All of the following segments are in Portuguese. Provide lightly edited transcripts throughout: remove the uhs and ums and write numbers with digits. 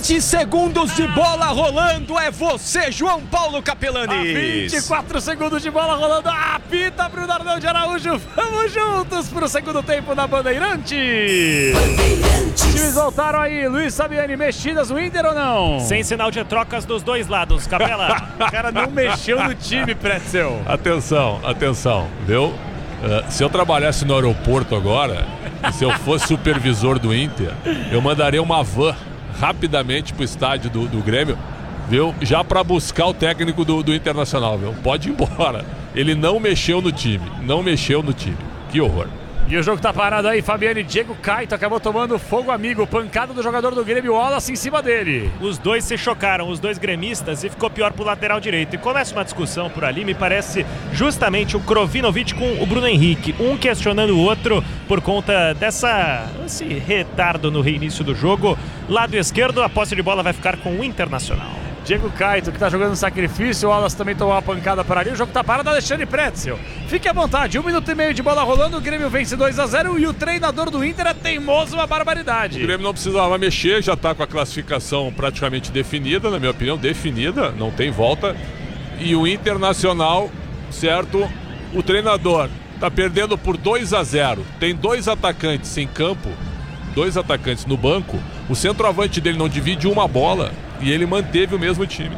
20 segundos de bola rolando, é você, João Paulo Capelanes. 24 segundos de bola rolando, apita Bruno Arnão de Araújo. Vamos juntos pro segundo tempo na Bandeirantes. Times voltaram aí, Luiz Fabiani, mexidas no Inter ou não? Sem sinal de trocas dos dois lados, Capela. O cara não mexeu no time, Pretzel. Atenção, viu? Se eu trabalhasse no aeroporto agora, se eu fosse supervisor do Inter, eu mandaria uma van rapidamente pro estádio do Grêmio, viu? Já para buscar o técnico do Internacional, viu? Pode ir embora. Ele não mexeu no time. Que horror. E o jogo tá parado aí, Fabiane. Diego Caito acabou tomando fogo amigo. Pancada do jogador do Grêmio, Wallace em cima dele. Os dois se chocaram, os dois gremistas, e ficou pior pro lateral direito. E começa uma discussão por ali, me parece justamente o Krovinovic com o Bruno Henrique. Um questionando o outro por conta desse retardo no reinício do jogo. Lado esquerdo, a posse de bola vai ficar com o Internacional. Diego Caito, que tá jogando no sacrifício. O Wallace também tomou uma pancada por ali. O jogo tá parado, Alexandre Pretzel. Fique à vontade, 1 minuto e meio de bola rolando. O Grêmio vence 2-0 e o treinador do Inter é teimoso, uma barbaridade. O Grêmio não precisava mexer, já tá com a classificação praticamente definida, na minha opinião, não tem volta. E o Internacional, certo? O treinador tá perdendo por 2-0. Tem 2 atacantes em campo, 2 atacantes no banco. O centroavante dele não divide uma bola. E ele manteve o mesmo time.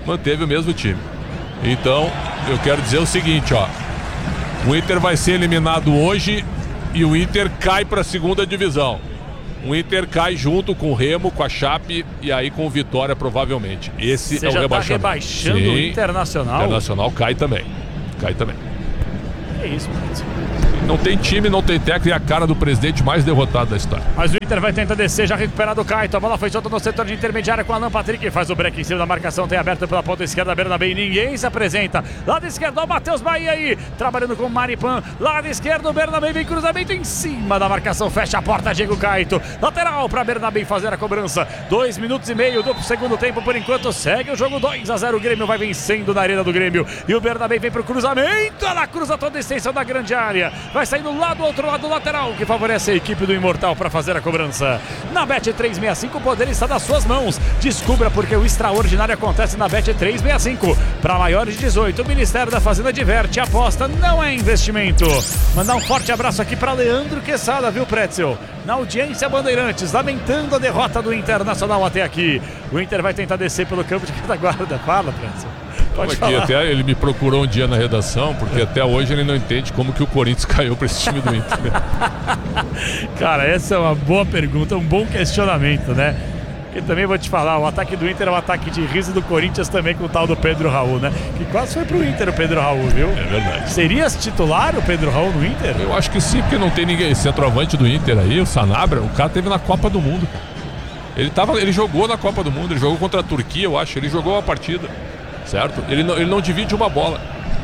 Então, eu quero dizer o seguinte, ó. O Inter vai ser eliminado hoje e o Inter cai para a segunda divisão. O Inter cai junto com o Remo, com a Chape e aí com o Vitória, provavelmente. Esse Você é o já rebaixamento. Tá rebaixando o Internacional? O Internacional cai também. É isso, mano. Não tem time, não tem técnico e a cara do presidente mais derrotado da história. Mas o Inter vai tentar descer, já recuperado o Caito. A bola foi solta no setor de intermediária com Alan Patrick. Faz o break em cima da marcação, tem aberto pela ponta esquerda, Bernabé. Ninguém se apresenta. Lado esquerdo, o Matheus Bahia aí, trabalhando com o Maripan. Lado esquerdo, o Bernabé vem cruzamento em cima da marcação. Fecha a porta, Diego Caito. Lateral para Bernabé fazer a cobrança. 2 minutos e meio do segundo tempo por enquanto. Segue o jogo 2-0. O Grêmio vai vencendo na arena do Grêmio. E o Bernabé vem pro cruzamento. Ela cruza toda a extensão da grande área. Vai saindo lá do outro lado, lateral, que favorece a equipe do Imortal para fazer a cobrança. Na Bet365 o poder está nas suas mãos. Descubra porque o extraordinário acontece na Bet365. Para maiores de 18, o Ministério da Fazenda diverte. Aposta não é investimento. Mandar um forte abraço aqui para Leandro Quesada, viu, Pretzel? Na audiência Bandeirantes, lamentando a derrota do Internacional até aqui. O Inter vai tentar descer pelo campo de retaguarda. Fala, Pretzel. Pode aqui, até ele me procurou um dia na redação, porque até hoje ele não entende como que o Corinthians caiu para esse time do Inter. Cara, essa é uma boa pergunta, um bom questionamento, né? Porque também vou te falar, o ataque do Inter é um ataque de riso do Corinthians também com o tal do Pedro Raul, né? Que quase foi pro Inter o Pedro Raul, viu? É verdade. Seria titular o Pedro Raul no Inter? Eu acho que sim, porque não tem ninguém. Centroavante do Inter aí, o Sanabria, o cara teve na Copa do Mundo. Ele jogou na Copa do Mundo, ele jogou contra a Turquia, eu acho, ele jogou uma partida. Certo? Ele não divide uma bola.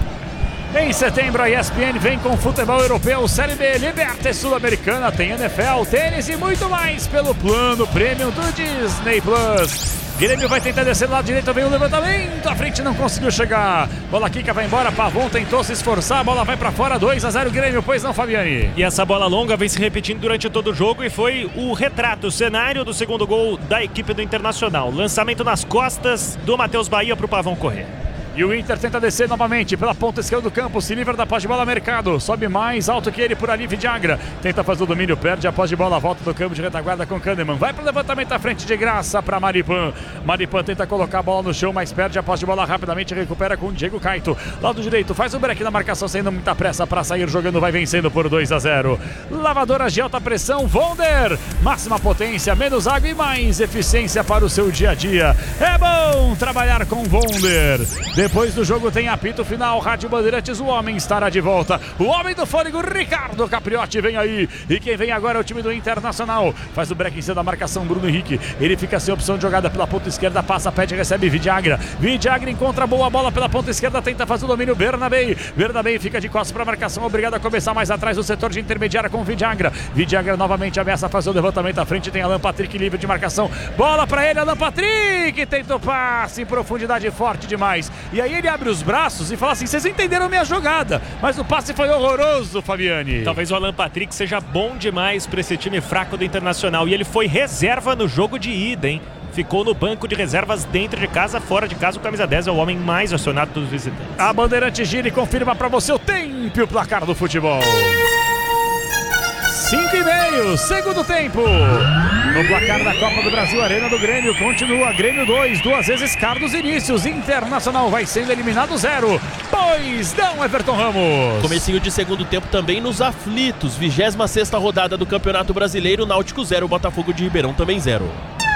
Em setembro, a ESPN vem com futebol europeu, Série B, Libertadores Sul-Americana, tem NFL, tênis e muito mais pelo plano premium do Disney Plus. Grêmio vai tentar descer do lado direito, vem o levantamento, a frente não conseguiu chegar. Bola quica, vai embora, Pavon tentou se esforçar, a bola vai pra fora, 2-0 Grêmio, pois não, Fabiani? E essa bola longa vem se repetindo durante todo o jogo e foi o retrato, o cenário do segundo gol da equipe do Internacional. Lançamento nas costas do Matheus Bahia pro Pavon correr. E o Inter tenta descer novamente pela ponta esquerda do campo, se livra da posse de bola, Mercado, sobe mais alto que ele por ali, Vidagra, tenta fazer o domínio, perde a posse de bola, volta do campo de retaguarda com Kahneman, vai pro levantamento à frente de graça para Maripan. Maripan tenta colocar a bola no chão, mas perde a posse de bola rapidamente, recupera com o Diego Caito, lado direito, faz o break na marcação, saindo muita pressa para sair jogando, vai vencendo por 2-0. Lavadoras de alta pressão, Wonder, máxima potência, menos água e mais eficiência para o seu dia a dia. É bom trabalhar com Wonder. Depois do jogo tem apito final, Rádio Bandeirantes, o homem estará de volta. O homem do fôlego, Ricardo Capriotti, vem aí. E quem vem agora é o time do Internacional. Faz o break em cima da marcação, Bruno Henrique. Ele fica sem opção de jogada pela ponta esquerda, passa, pede, recebe Vidagra. Vidagra encontra boa bola pela ponta esquerda, tenta fazer o domínio, Bernabé. Bernabé fica de costas para a marcação, obrigado a começar mais atrás do setor de intermediária com Vidagra. Vidagra novamente ameaça fazer o levantamento à frente, tem Alan Patrick livre de marcação. Bola para ele, Alan Patrick, tenta o passe em profundidade forte demais. E aí ele abre os braços e fala assim, vocês entenderam minha jogada, mas o passe foi horroroso, Fabiani. Talvez o Alan Patrick seja bom demais para esse time fraco do Internacional, e ele foi reserva no jogo de ida, hein? ficou no banco de reservas dentro de casa. Fora de casa, o camisa 10 é o homem mais acionado dos visitantes. A Bandeirante gira e confirma para você o tempo e o placar do futebol. 5:30, segundo tempo. No placar da Copa do Brasil, Arena do Grêmio, continua Grêmio 2, 2 vezes Carlos Inícios. Internacional vai sendo eliminado 0. Pois não, Everton Ramos. Comecinho de segundo tempo também nos aflitos. 26ª rodada do Campeonato Brasileiro, Náutico 0, Botafogo de Ribeirão também 0.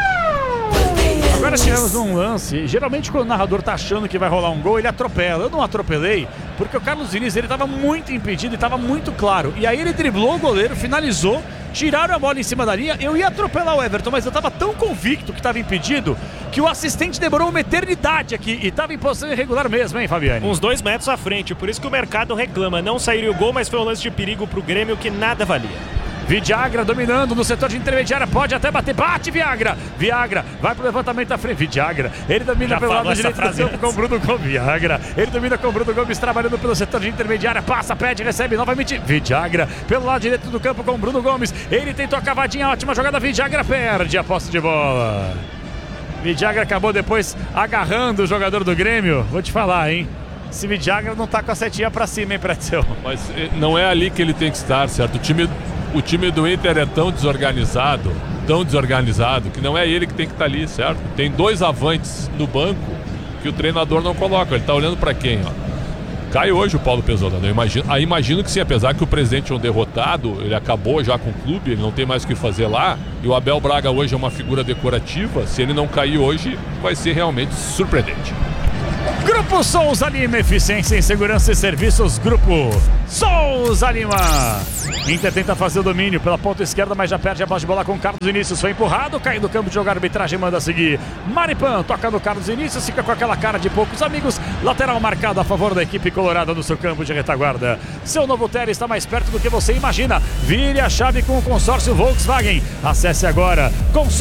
Agora tivemos um lance, geralmente quando o narrador tá achando que vai rolar um gol, ele atropela. Eu não atropelei, porque o Carlos Vinícius, ele tava muito impedido e tava muito claro. E aí ele driblou o goleiro, finalizou, tiraram a bola em cima da linha. Eu ia atropelar o Everton, mas eu tava tão convicto que tava impedido, que o assistente demorou uma eternidade aqui e tava em posição irregular mesmo, hein, Fabiane? Uns 2 metros à frente, por isso que o mercado reclama. Não sairia o gol, mas foi um lance de perigo pro Grêmio que nada valia. Viagra dominando no setor de intermediária, pode até bater, bate Viagra, Viagra vai pro levantamento da frente, Viagra, ele domina pelo lado direito do campo com o Bruno Gomes, Viagra, ele domina com o Bruno Gomes trabalhando pelo setor de intermediária, passa, pede, recebe novamente, Viagra pelo lado direito do campo com o Bruno Gomes, ele tentou a cavadinha, ótima jogada, Viagra perde a posse de bola. Viagra acabou depois agarrando o jogador do Grêmio, vou te falar, hein. Esse Viagra não tá com a setinha pra cima, hein, Pretzel? Mas não é ali que ele tem que estar, certo? O time do Inter é tão desorganizado, que não é ele que tem que estar ali, certo? Tem 2 avantes no banco que o treinador não coloca. Ele tá olhando para quem, ó? Cai hoje o Paulo Pesola, né? Imagino que sim, apesar que o presidente é um derrotado, ele acabou já com o clube, ele não tem mais o que fazer lá, e o Abel Braga hoje é uma figura decorativa, se ele não cair hoje, vai ser realmente surpreendente. Grupo Souza Lima, eficiência em segurança e serviços. Grupo Souza Lima. Inter tenta fazer o domínio pela ponta esquerda, mas já perde a bola de bola com Carlos Vinícius. Foi empurrado, caiu do campo de jogar, a arbitragem manda seguir. Maripan toca no Carlos Vinícius, fica com aquela cara de poucos amigos. Lateral marcado a favor da equipe colorada no seu campo de retaguarda. Seu novo Terra está mais perto do que você imagina. Vire a chave com o consórcio Volkswagen. Acesse agora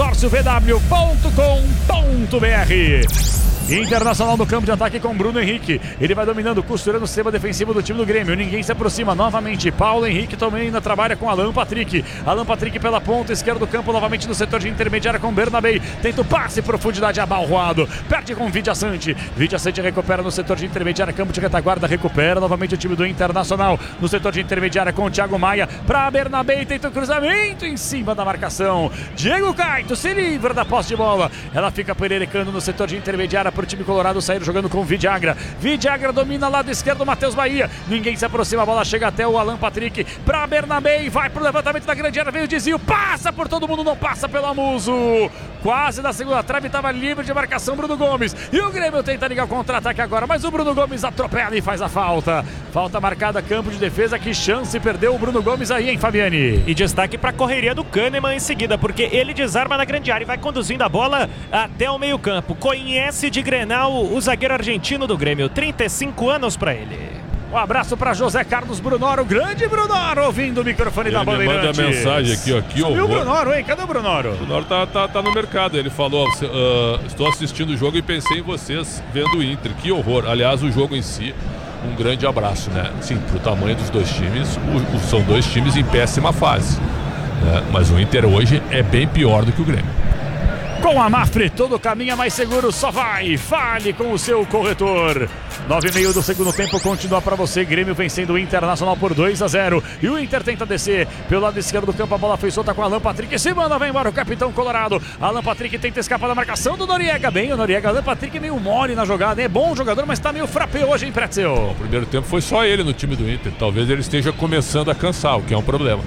consórciovw.com.br. Internacional no campo de ataque com Bruno Henrique. Ele vai dominando, costurando o sistema defensivo do time do Grêmio. Ninguém se aproxima novamente. Paulo Henrique também ainda trabalha com Alan Patrick. Alan Patrick pela ponta esquerda do campo, novamente no setor de intermediária com Bernabei. Tenta o passe, profundidade abalroado. Perde com Vidia Sante. Vidia Sante recupera no setor de intermediária, campo de retaguarda. Recupera novamente o time do Internacional no setor de intermediária com o Thiago Maia. Para Bernabei, tenta o cruzamento em cima da marcação. Diego Caito se livra da posse de bola. Ela fica pererecando no setor de intermediária para o time colorado sair jogando com Viagra. Viagra domina lado esquerdo, Matheus Bahia. Ninguém se aproxima, a bola chega até o Alan Patrick. Para Bernabei, vai pro levantamento da grande área, veio o desvio, passa por todo mundo, não passa pelo Amuso. Quase na segunda trave, estava livre de marcação Bruno Gomes. E o Grêmio tenta ligar o contra-ataque agora, mas o Bruno Gomes atropela e faz a falta. Falta marcada, campo de defesa, que chance perdeu o Bruno Gomes aí, hein, Fabiane? E destaque para a correria do Kahneman em seguida, porque ele desarma na grande área e vai conduzindo a bola até o meio-campo. Conhece de Grenal o zagueiro argentino do Grêmio, 35 anos para ele. Um abraço para José Carlos Brunoro, grande Brunoro, ouvindo o microfone da Bandeirante. Manda mensagem aqui, ó. Sumiu o Brunoro, hein? Cadê o Brunoro? O Brunoro tá no mercado. Ele falou: estou assistindo o jogo e pensei em vocês vendo o Inter. Que horror. Aliás, o jogo em si, um grande abraço, né? Sim, pro tamanho dos dois times, são dois times em péssima fase, né? Mas o Inter hoje é bem pior do que o Grêmio. Com a Mafre, todo caminho é mais seguro, só vai. Fale com o seu corretor. 9,5 do segundo tempo continua para você. Grêmio vencendo o Internacional por 2-0. E o Inter tenta descer pelo lado esquerdo do campo. A bola foi solta com Alan Patrick. Se manda, vai embora o capitão colorado. Alan Patrick tenta escapar da marcação do Noriega. Bem, o Noriega. Alan Patrick meio mole na jogada. É bom jogador, mas tá meio frappé hoje, hein, Pretzel? O primeiro tempo foi só ele no time do Inter. Talvez ele esteja começando a cansar, o que é um problema.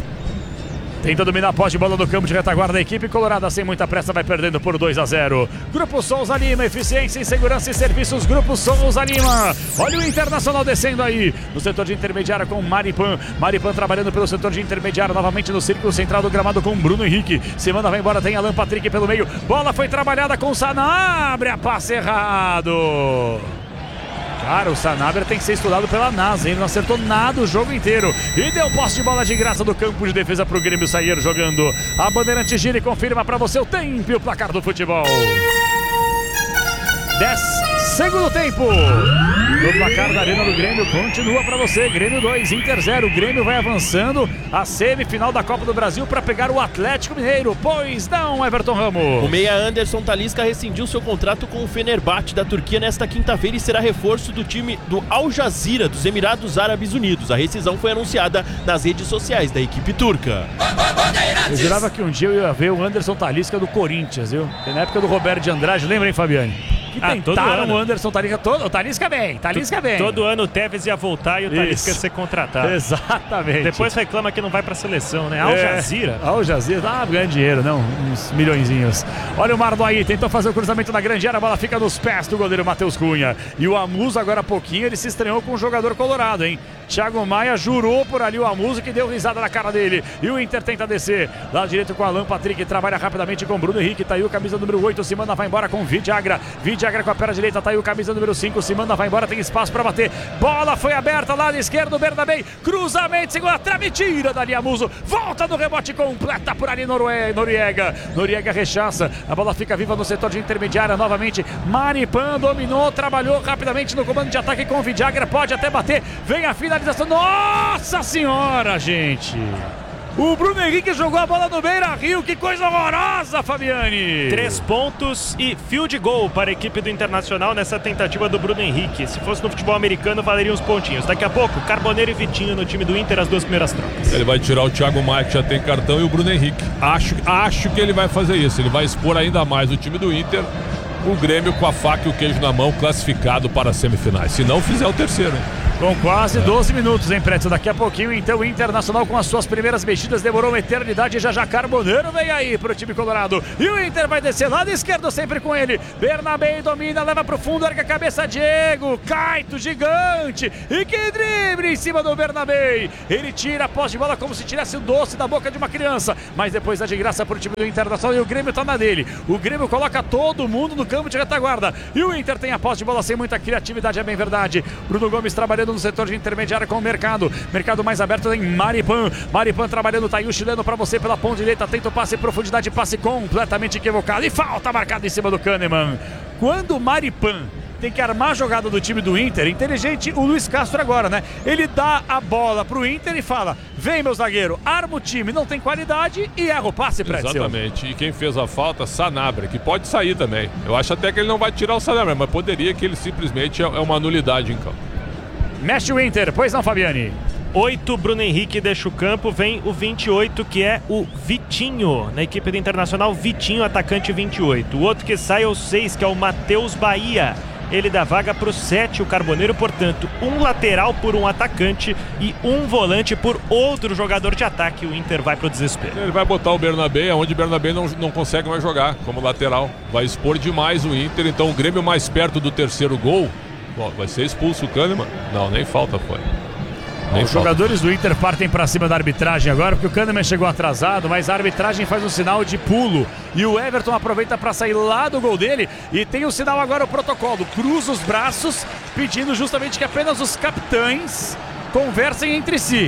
Tenta dominar a posse de bola do campo de retaguarda da equipe colorada, sem muita pressa, vai perdendo por 2-0. Grupo Souza Lima, eficiência em segurança e serviços, Grupo Souza Lima. Olha o Internacional descendo aí no setor de intermediária com Maripan. Maripan trabalhando pelo setor de intermediária, novamente no círculo central do gramado com Bruno Henrique. Semana vai embora, tem Alan Patrick pelo meio. Bola foi trabalhada com Sanabria, passe errado. Cara, o Sanabria tem que ser estudado pela NASA, ele não acertou nada o jogo inteiro. E deu posse de bola de graça do campo de defesa para o Grêmio sair jogando. A Bandeirante gira e confirma para você o tempo e o placar do futebol. 10 segundo tempo. O placar da Arena do Grêmio continua para você. Grêmio 2, Inter 0. O Grêmio vai avançando a semifinal da Copa do Brasil para pegar o Atlético Mineiro. Pois não, Everton Ramos. O meia Anderson Talisca rescindiu seu contrato com o Fenerbahçe da Turquia nesta quinta-feira e será reforço do time do Al Jazeera dos Emirados Árabes Unidos. A rescisão foi anunciada nas redes sociais da equipe turca. Eu jurava que um dia eu ia ver o Anderson Talisca do Corinthians, viu? Na época do Roberto de Andrade, lembra, hein, Fabiane? Que tentaram o Anderson Talisca todo. O Talisca bem, Talisca bem. Todo ano o Tevez ia voltar e o Talisca ia ser contratado. Exatamente. Depois reclama que não vai pra seleção, né? Al Jazeera. Al Jazeera, ganhando dinheiro, não, uns milhõezinhos. Olha o Marlon aí, tentou fazer o cruzamento na grande área, a bola fica nos pés do goleiro Matheus Cunha. E o Amuso agora há pouquinho, ele se estranhou com um jogador colorado, hein? Thiago Maia jurou por ali o Amuso, que deu risada na cara dele. E o Inter tenta descer. Lado direito com Alan Patrick, trabalha rapidamente com Bruno Henrique. Tá aí o camisa número 8, Simanda vai embora com Vidagra. Vidagra com a perna direita, tá aí o camisa número 5. Simanda vai embora, tem espaço para bater. Bola foi aberta, lado esquerdo, Bernabé. Cruzamento, segura a trave, tira dali Amuso. Volta no rebote, completa por ali Noriega. Noriega rechaça, a bola fica viva no setor de intermediária. Novamente, Maripan dominou, trabalhou rapidamente no comando de ataque com Vidagra. Pode até bater, vem a finalização. Nossa senhora, gente! O Bruno Henrique jogou a bola no Beira-Rio, que coisa horrorosa, Fabiane! 3 pontos e field goal para a equipe do Internacional nessa tentativa do Bruno Henrique. Se fosse no futebol americano, valeria uns pontinhos. Daqui a pouco, Carboneiro e Vitinho no time do Inter, as 2 primeiras trocas. Ele vai tirar o Thiago Maia, que já tem cartão, e o Bruno Henrique. Acho que ele vai fazer isso. Ele vai expor ainda mais o time do Inter. O Grêmio com a faca e o queijo na mão, classificado para as semifinais. Se não fizer o terceiro, hein? Com quase 12 minutos, hein, Pretzel? Daqui a pouquinho, então, o Internacional com as suas primeiras mexidas demorou uma eternidade. Já Carboneiro vem aí pro time colorado. E o Inter vai descer lado esquerdo, sempre com ele. Bernabé domina, leva pro fundo, ergue a cabeça, Diego. Caito, gigante. E que drible em cima do Bernabé. Ele tira a posse de bola como se tirasse o doce da boca de uma criança. Mas depois dá de graça pro time do Internacional e o Grêmio tá na dele. O Grêmio coloca todo mundo no campo de retaguarda. E o Inter tem a posse de bola sem muita criatividade, é bem verdade. Bruno Gomes trabalhando no setor de intermediária com o Mercado mais aberto em Maripan trabalhando, tá aí o chileno pra você pela ponta direita, tenta o passe, profundidade, passe completamente equivocado e falta marcada em cima do Kahneman. Quando o Maripan tem que armar a jogada do time do Inter, inteligente o Luiz Castro agora, né? Ele dá a bola pro Inter e fala: vem, meu zagueiro, arma o time, não tem qualidade e erra o passe, Pretzel. Exatamente, e quem fez a falta, Sanabria, que pode sair também. Eu acho até que ele não vai tirar o Sanabria, mas poderia, que ele simplesmente é uma nulidade em campo. Mexe o Inter, pois não, Fabiane? 8, Bruno Henrique deixa o campo, vem o 28, que é o Vitinho. Na equipe do Internacional, Vitinho, atacante 28. O outro que sai é o 6, que é o Matheus Bahia. Ele dá vaga para o 7, o Carboneiro, portanto, um lateral por um atacante e um volante por outro jogador de ataque. O Inter vai para o desespero. Ele vai botar o Bernabé, onde o Bernabé não consegue mais jogar como lateral. Vai expor demais o Inter, então o Grêmio mais perto do terceiro gol. Bom, vai ser expulso o Kahneman? Não, nem falta foi. Os jogadores do Inter partem para cima da arbitragem agora, porque o Kahneman chegou atrasado, mas a arbitragem faz um sinal de pulo. E o Everton aproveita para sair lá do gol dele. E tem o sinal agora, o protocolo. Cruza os braços, pedindo justamente que apenas os capitães conversem entre si.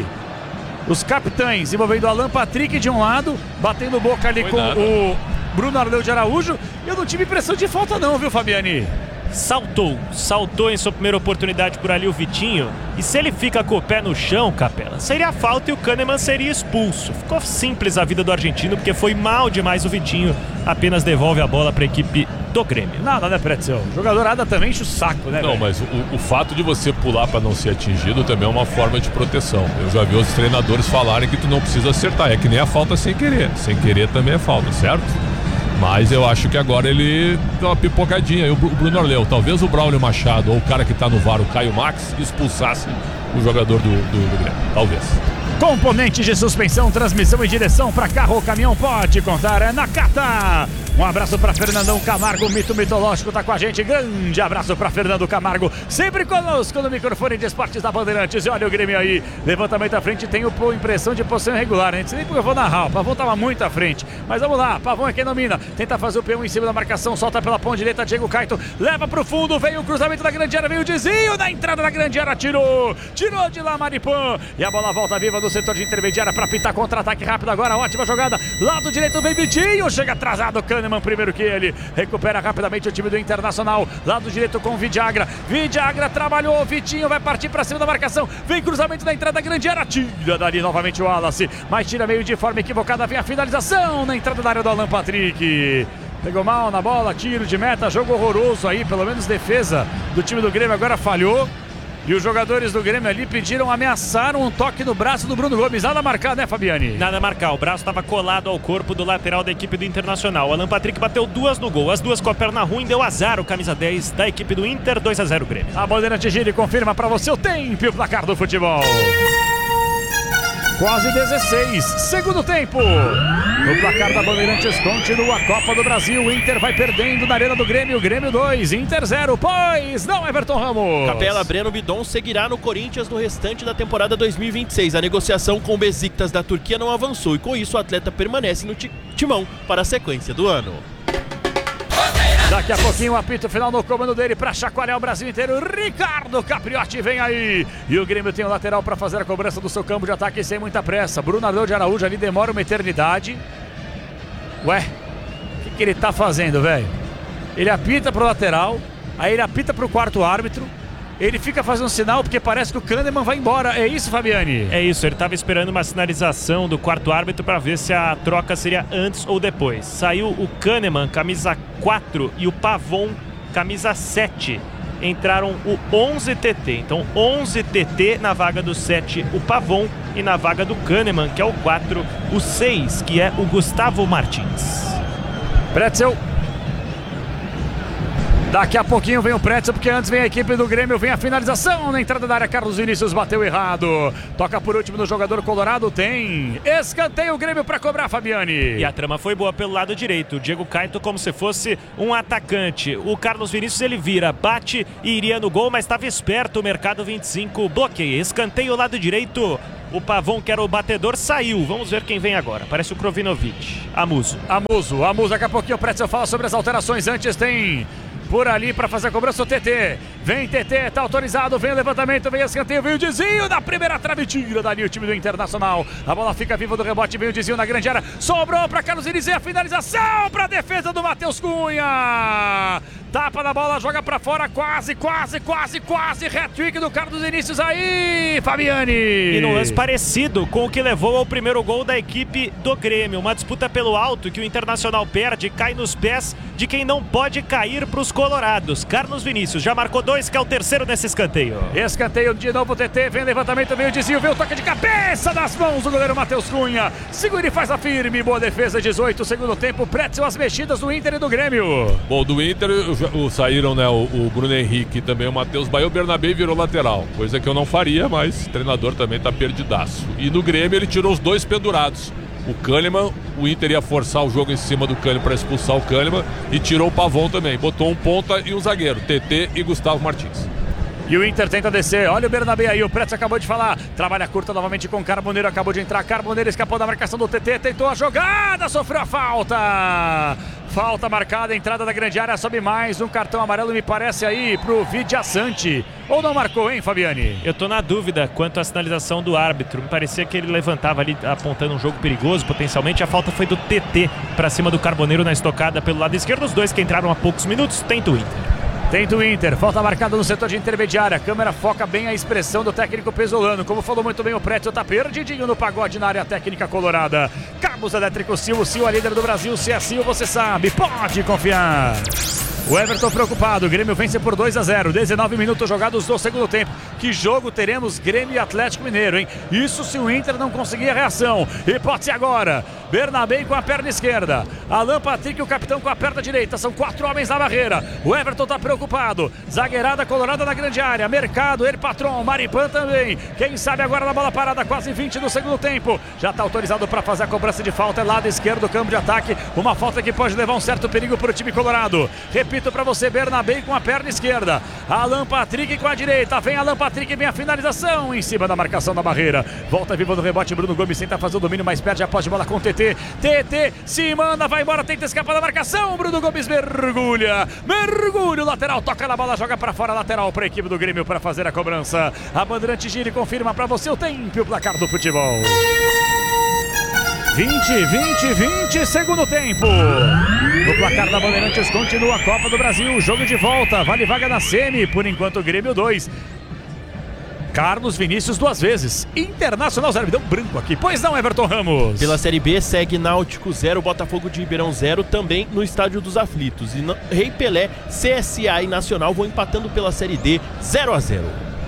Os capitães envolvendo Alan Patrick de um lado, batendo boca ali com o Bruno Arleu de Araújo. Eu não tive impressão de falta não, viu, Fabiane? Saltou em sua primeira oportunidade por ali o Vitinho. E se ele fica com o pé no chão, Capela, seria falta e o Kahneman seria expulso. Ficou simples a vida do argentino, porque foi mal demais o Vitinho. Apenas devolve a bola para a equipe do Grêmio. Nada, né, Pretzel? O jogador nada também enche o saco, né? Não, véio? Mas o fato de você pular para não ser atingido também é uma forma de proteção. Eu já vi os treinadores falarem que tu não precisa acertar. É que nem a falta sem querer. Sem querer também é falta, certo? Mas eu acho que agora ele deu uma pipocadinha. E o Bruno Arleu, talvez o Braulio Machado ou o cara que tá no VAR, o Caio Max, expulsasse o jogador do Grêmio. Talvez. Componentes de suspensão, transmissão e direção para carro ou caminhão, pode contar, é na Cata. Um abraço para Fernandão Camargo, o mito mitológico tá com a gente. Grande abraço para Fernando Camargo, sempre conosco no microfone de esportes da Bandeirantes. E olha o Grêmio aí, levantamento à frente, tem impressão de posição irregular, né? Não sei nem porque eu vou narrar, o Pavão tava muito à frente. Mas vamos lá, Pavão é quem domina, tenta fazer o P1 em cima da marcação, solta pela ponta direita, Diego Caito, leva pro fundo, veio o cruzamento da grande área, veio o desvio na entrada da grande área, tirou de lá Maripan. E a bola volta viva do setor de intermediária para pintar contra-ataque rápido agora, ótima jogada, lado direito vem Vitinho, chega atrasado, Kahneman Kahneman primeiro que ele. Recupera rapidamente o time do Internacional. Lado direito com o Vidagra. Vidagra trabalhou, Vitinho vai partir para cima da marcação. Vem cruzamento da entrada da grande área. Tira dali novamente o Wallace. Mas tira meio de forma equivocada. Vem a finalização na entrada da área do Alan Patrick. Pegou mal na bola, tiro de meta, jogo horroroso aí, pelo menos defesa do time do Grêmio agora falhou. E os jogadores do Grêmio ali pediram, ameaçaram um toque no braço do Bruno Gomes. Nada a marcar, né, Fabiani? Nada a marcar, o braço estava colado ao corpo do lateral da equipe do Internacional. Alan Patrick bateu 2 no gol, as 2 com a perna ruim, deu azar o camisa 10 da equipe do Inter, 2-0 Grêmio. A Bandeirante Giri confirma para você o tempo e o placar do futebol. Quase 16, segundo tempo. No placar da Bandeirantes continua a Copa do Brasil. O Inter vai perdendo na arena do Grêmio. Grêmio 2, Inter 0. Pois não, Everton Ramos. Capela, Breno Bidon seguirá no Corinthians no restante da temporada 2026. A negociação com o Besiktas da Turquia não avançou e com isso o atleta permanece no timão para a sequência do ano. Daqui a pouquinho o apito final no comando dele para chacoalhar o Brasil inteiro. Ricardo Capriotti vem aí. E o Grêmio tem o lateral para fazer a cobrança do seu campo de ataque sem muita pressa. Bruno Arleu de Araújo ali demora uma eternidade. Ué, o que ele tá fazendo, velho? Ele apita pro lateral, aí ele apita pro quarto árbitro. Ele fica fazendo sinal porque parece que o Kahneman vai embora. É isso, Fabiani? É isso, ele estava esperando uma sinalização do quarto árbitro para ver se a troca seria antes ou depois. Saiu o Kahneman, camisa 4, e o Pavon, camisa 7. Entraram o 11 TT. Então 11 TT na vaga do 7, o Pavon, e na vaga do Kahneman, que é o 4, o 6, que é o Gustavo Martins. Pretzel. Daqui a pouquinho vem o Pretzel, porque antes vem a equipe do Grêmio, vem a finalização na entrada da área. Carlos Vinícius bateu errado. Toca por último no jogador colorado, tem escanteio o Grêmio para cobrar, Fabiani. E a trama foi boa pelo lado direito. O Diego Caetano como se fosse um atacante. O Carlos Vinícius ele vira, bate e iria no gol, mas estava esperto o Mercado 25. Bloqueia, escanteio lado direito. O Pavon, que era o batedor, saiu. Vamos ver quem vem agora. Parece o Krovinovic. Amuso. Daqui a pouquinho o Pretzel fala sobre as alterações. Antes tem por ali para fazer a cobrança o TT. Vem TT, tá autorizado, vem o levantamento, vem o escanteio, vem o desvio da primeira trave, tira dali o time do Internacional. A bola fica viva do rebote, vem o desvio na grande área, sobrou para Carlos Vinícius, a finalização para a defesa do Matheus Cunha. Tapa na bola, joga para fora, quase, hat-trick do Carlos Vinícius aí, Fabiani. E num lance parecido com o que levou ao primeiro gol da equipe do Grêmio. Uma disputa pelo alto que o Internacional perde, cai nos pés de quem não pode cair para os colorados. Carlos Vinícius já marcou 2, que é o terceiro nesse escanteio. Escanteio de novo, TT, vem levantamento, vem o desvio, vem o toque de cabeça nas mãos do goleiro Matheus Cunha. Segura e faz a firme, boa defesa, 18, segundo tempo, Pretzel, as mexidas do Inter e do Grêmio. Bom, do Inter saíram, né, o Bruno Henrique e também o Matheus Bahia. O Bernabé virou lateral, coisa que eu não faria, mas o treinador também tá perdidaço. E no Grêmio ele tirou os 2 pendurados. O Kahneman, o Inter ia forçar o jogo em cima do Kahneman para expulsar o Kahneman e tirou o Pavon também. Botou um ponta e um zagueiro, TT e Gustavo Martins. E o Inter tenta descer, olha o Bernabé aí, o Pretzel acabou de falar, trabalha curta novamente com o Carboneiro, acabou de entrar, Carboneiro escapou da marcação do TT, tentou a jogada, sofreu a falta. Falta marcada, entrada da grande área, sobe mais um cartão amarelo, me parece aí, pro Vidiaçante. Ou não marcou, hein, Fabiani? Eu tô na dúvida quanto à sinalização do árbitro. Me parecia que ele levantava ali, apontando um jogo perigoso, potencialmente. A falta foi do TT pra cima do Carboneiro na estocada pelo lado esquerdo. Os dois que entraram há poucos minutos, tenta o Inter. Tenta o Inter, falta marcada no setor de intermediária. A câmera foca bem a expressão do técnico pesolano. Como falou muito bem o Pretzel, tá perdidinho no pagode na área técnica colorada. Cabos Elétricos Sil, o Sil, a líder do Brasil. Se é Sil, você sabe, pode confiar. O Everton preocupado, o Grêmio vence por 2-0, 19 minutos jogados do segundo tempo. Que jogo teremos Grêmio e Atlético Mineiro, hein? Isso se o Inter não conseguir a reação. Hipótese agora, Bernabé com a perna esquerda, Alan Patrick, o capitão, com a perna direita. São 4 homens na barreira, o Everton tá preocupado. Zagueirada colorada na grande área, Mercado, ele patrão, Maripan também. Quem sabe agora na bola parada, quase 20 do segundo tempo. Já tá autorizado para fazer a cobrança de falta, é lado esquerdo do campo de ataque. Uma falta que pode levar um certo perigo para o time colorado. Repito para você, Bernabé com a perna esquerda, Alan Patrick com a direita, vem Alan Patrick, vem a finalização em cima da marcação da barreira, volta viva do rebote, Bruno Gomes tenta fazer o domínio, mas perde a posse de bola com o TT, se manda, vai embora, tenta escapar da marcação, Bruno Gomes mergulha, o lateral, toca na bola, joga para fora, lateral para a equipe do Grêmio para fazer a cobrança. A Bandeirante gira e confirma para você o tempo e o placar do futebol. 20, segundo tempo. No placar da Bandeirantes continua a Copa do Brasil, jogo de volta, vale vaga na semi, por enquanto Grêmio 2. Carlos Vinícius 2 vezes, Internacional 0, me deu um branco aqui, pois não, Everton Ramos? Pela Série B segue Náutico 0, Botafogo de Ribeirão 0, também no Estádio dos Aflitos. E Rei Pelé, CSA e Nacional vão empatando pela Série D 0-0.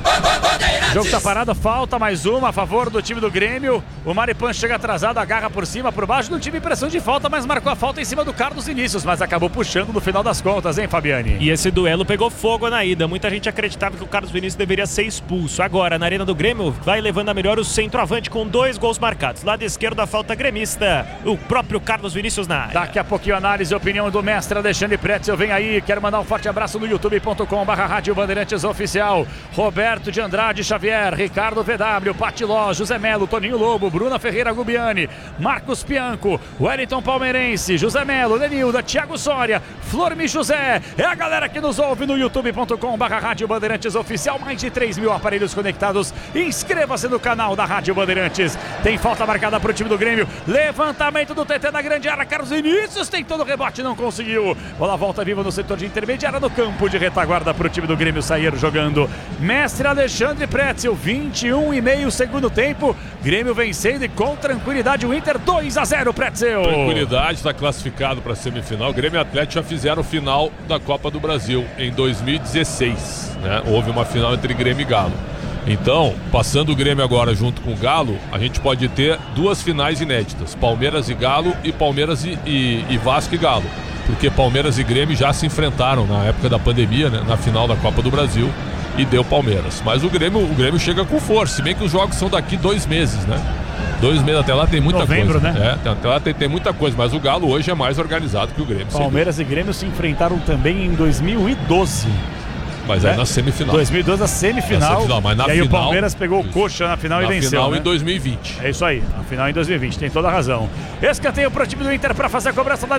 O jogo tá parado, falta mais uma a favor do time do Grêmio. O Maripan chega atrasado, agarra por cima, por baixo. Não tive impressão de falta, mas marcou a falta em cima do Carlos Vinícius, mas acabou puxando no final das contas, hein, Fabiani? E esse duelo pegou fogo na ida. Muita gente acreditava que o Carlos Vinícius deveria ser expulso. Agora, na Arena do Grêmio, vai levando a melhor o centroavante com 2 gols marcados. Lado esquerdo, a falta gremista. O próprio Carlos Vinícius na área. Daqui a pouquinho, análise e opinião do mestre Alexandre Pretzel. Vem aí, quero mandar um forte abraço no youtube.com/Rádio Bandeirantes Oficial. Roberto de Andrade Xavier, Ricardo VW, Patiló, José Melo, Toninho Lobo, Bruna Ferreira Gubiani, Marcos Pianco, Wellington Palmeirense, José Melo, Denilda, Thiago Soria, Flormi José. É a galera que nos ouve no youtube.com/Rádio Bandeirantes Oficial. Mais de 3 mil aparelhos conectados. Inscreva-se no canal da Rádio Bandeirantes. Tem falta marcada para o time do Grêmio. Levantamento do TT na grande área. Carlos Vinícius tem todo o rebote, não conseguiu. Bola volta viva no setor de intermediária, no campo de retaguarda para o time do Grêmio sair jogando. Mestre Alexandre Pretzel, 21,5 segundo tempo. Grêmio vencendo e com tranquilidade o Inter 2-0, Pretzel. Tranquilidade, está classificado para a semifinal. Grêmio e Atlético já fizeram final da Copa do Brasil em 2016, né? Houve uma final entre Grêmio e Galo. Então, passando o Grêmio agora junto com o Galo, a gente pode ter 2 finais inéditas, Palmeiras e Galo e Palmeiras e Vasco e Galo, porque Palmeiras e Grêmio já se enfrentaram na época da pandemia, né? Na final da Copa do Brasil, e deu Palmeiras. Mas o Grêmio chega com força, se bem que os jogos são daqui 2 meses, né? 2 meses, até lá tem muita Novembro, coisa. né? Até lá tem muita coisa, mas o Galo hoje é mais organizado que o Grêmio. Palmeiras e Grêmio se enfrentaram também em 2012. Mas aí na semifinal. 2012 a semifinal. Mas na e aí final, o Palmeiras pegou o Coxa na final e venceu. Na final, né? em 2020. É isso aí, a final em 2020, tem toda a razão. Escanteio pro time do Inter para fazer a cobrança da